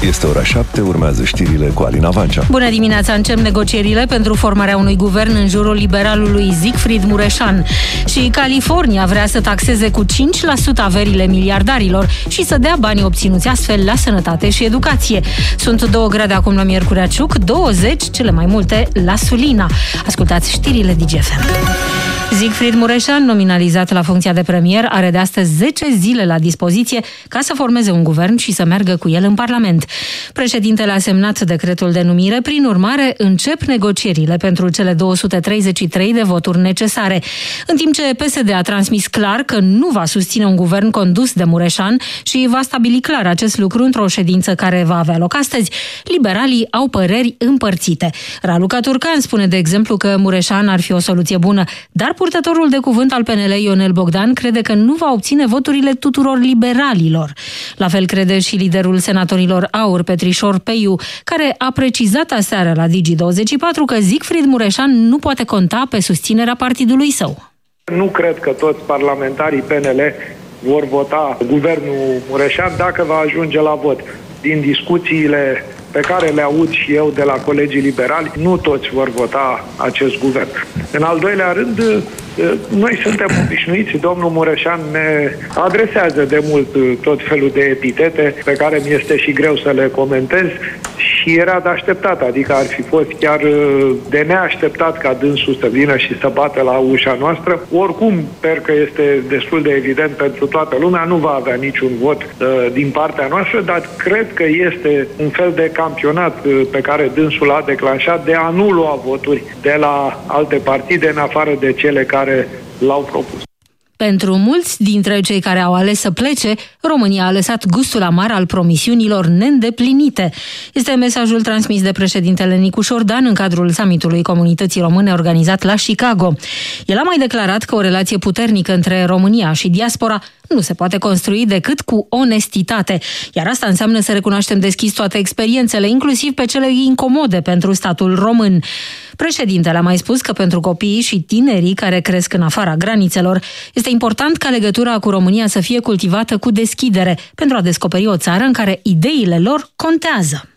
Este ora 7, urmează știrile cu Alina Vancea. Bună dimineața, încep negocierile pentru formarea unui guvern în jurul liberalului Siegfried Mureșan. Și California vrea să taxeze cu 5% averile miliardarilor și să dea banii obținuți astfel la sănătate și educație. Sunt 2 grade acum la Miercurea Ciuc, 20 cele mai multe la Sulina. Ascultați știrile DGFM. Siegfried Mureșan, nominalizat la funcția de premier, are de astăzi 10 zile la dispoziție ca să formeze un guvern și să meargă cu el în Parlament. Președintele a semnat decretul de numire, prin urmare încep negocierile pentru cele 233 de voturi necesare. În timp ce PSD a transmis clar că nu va susține un guvern condus de Mureșan și va stabili clar acest lucru într-o ședință care va avea loc astăzi, liberalii au păreri împărțite. Raluca Turcan spune, de exemplu, că Mureșan ar fi o soluție bună, dar purtătorul de cuvânt al PNL, Ionel Bogdan, crede că nu va obține voturile tuturor liberalilor. La fel crede și liderul senatorilor AUR, Petrișor Peiu, care a precizat aseară la Digi24 că Siegfried Mureșan nu poate conta pe susținerea partidului său. Nu cred că toți parlamentarii PNL vor vota guvernul Mureșan dacă va ajunge la vot. Din discuțiile pe care le aud și eu de la colegii liberali, nu toți vor vota acest guvern. În al doilea rând, noi suntem obișnuiți, domnul Mureșan ne adresează de mult tot felul de epitete pe care mi este și greu să le comentez și era de așteptat, adică ar fi fost chiar de neașteptat ca dânsul să vină și să bată la ușa noastră. Oricum, sper că este destul de evident pentru toată lumea, nu va avea niciun vot din partea noastră, dar cred că este un fel de campionat pe care dânsul l-a declanșat de a nu lua voturi de la alte partide în afară de cele care l-au propus. Pentru mulți dintre cei care au ales să plece, România a lăsat gustul amar al promisiunilor neîndeplinite. Este mesajul transmis de președintele Nicu Șordan în cadrul summitului Comunității Române organizat la Chicago. El a mai declarat că o relație puternică între România și diaspora nu se poate construi decât cu onestitate, iar asta înseamnă să recunoaștem deschis toate experiențele, inclusiv pe cele incomode pentru statul român. Președintele a mai spus că pentru copiii și tinerii care cresc în afara granițelor, este important ca legătura cu România să fie cultivată cu deschidere, pentru a descoperi o țară în care ideile lor contează.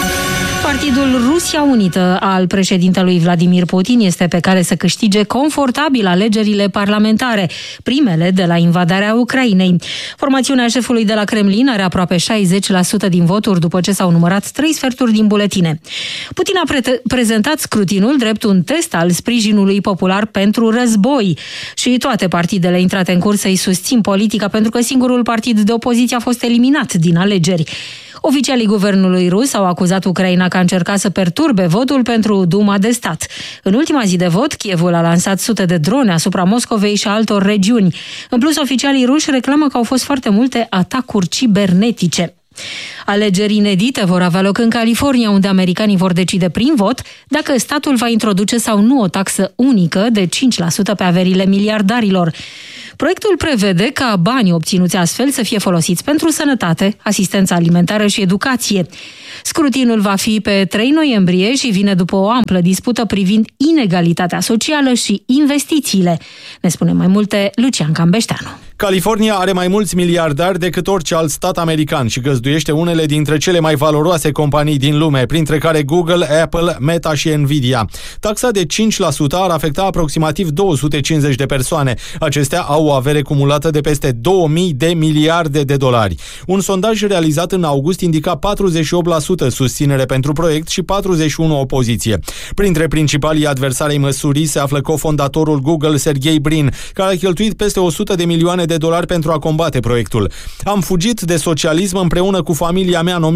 Partidul Rusia Unită al președintelui Vladimir Putin este pe cale să câștige confortabil alegerile parlamentare, primele de la invadarea Ucrainei. Formațiunea șefului de la Kremlin are aproape 60% din voturi după ce s-au numărat 3/4 din buletine. Putin a prezentat scrutinul drept un test al sprijinului popular pentru război și toate partidele intrate în cursă îi susțin politica pentru că singurul partid de opoziție a fost eliminat din alegeri. Oficialii guvernului rus au acuzat Ucraina că a încercat să perturbe votul pentru Duma de stat. În ultima zi de vot, Kievul a lansat sute de drone asupra Moscovei și altor regiuni. În plus, oficialii ruși reclamă că au fost foarte multe atacuri cibernetice. Alegeri inedite vor avea loc în California, unde americanii vor decide prin vot dacă statul va introduce sau nu o taxă unică de 5% pe averile miliardarilor. Proiectul prevede ca banii obținuți astfel să fie folosiți pentru sănătate, asistență alimentară și educație. Scrutinul va fi pe 3 noiembrie și vine după o amplă dispută privind inegalitatea socială și investițiile. Ne spune mai multe Lucian Cambeșteanu. California are mai mulți miliardari decât orice alt stat american și găzduiește unele dintre cele mai valoroase companii din lume, printre care Google, Apple, Meta și Nvidia. Taxa de 5% ar afecta aproximativ 250 de persoane. Acestea au o avere cumulată de peste 2000 de miliarde de dolari. Un sondaj realizat în august indica 48% susținere pentru proiect și 41% opoziție. Printre principalii adversari ai măsurii se află cofondatorul Google, Sergey Brin, care a cheltuit peste 100 de milioane de dolari pentru a combate proiectul. Am fugit de socialism împreună cu familia mea în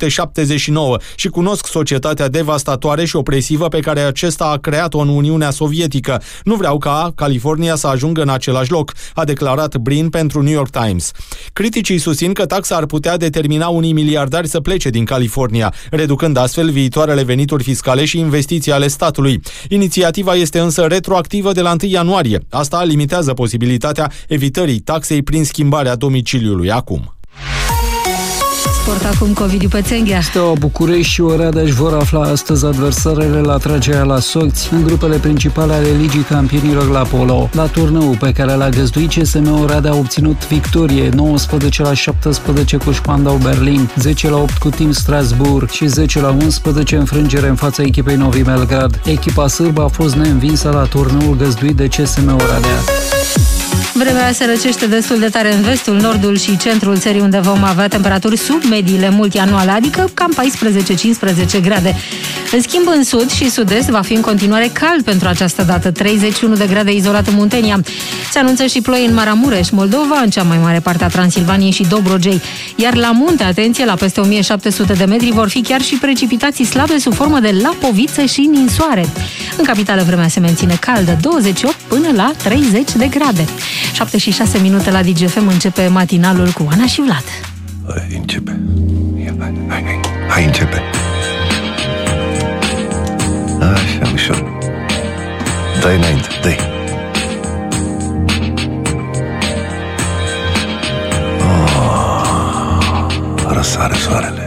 1979 și cunosc societatea devastatoare și opresivă pe care acesta a creat-o în Uniunea Sovietică. Nu vreau ca California să ajungă în același loc, a declarat Brin pentru New York Times. Criticii susțin că taxa ar putea determina unii miliardari să plece din California, reducând astfel viitoarele venituri fiscale și investiții ale statului. Inițiativa este însă retroactivă de la 1 ianuarie. Asta limitează posibilitatea evitării taxei prin schimbarea domiciliului acum. Sport acum cu Ovidiu Pețenghea. Steaua București și Oradea își vor afla astăzi adversarele la tragerea la sorți în grupele principale ale Ligii Campionilor la polo. La turneul pe care l-a găzduit, CSM Oradea a obținut victorie 19-17 cu Spandau Berlin, 10-8 cu Team Strasbourg și 10-11 înfrângere în fața echipei Novi Belgrad. Echipa sârbă a fost neînvinsă la turneul găzduit de CSM Oradea. Vremea se răcește destul de tare în vestul, nordul și centrul țării, unde vom avea temperaturi sub mediile multianuale, adică cam 14-15 grade. În schimb, în sud și sud-est va fi în continuare cald pentru această dată, 31 de grade izolat în Muntenia. Se anunță și ploi în Maramureș, Moldova, în cea mai mare parte a Transilvaniei și Dobrogei. Iar la munte, atenție, la peste 1700 de metri vor fi chiar și precipitații slabe sub formă de lapoviță și ninsoare. În capitală vremea se menține caldă, 28 până la 30 de grade. 7:06 la DGFM începe matinalul cu Ana și Vlad. Începe. Hai, începe. Așa, ușor. Dă-i înainte, dă-i. Răsare soarele.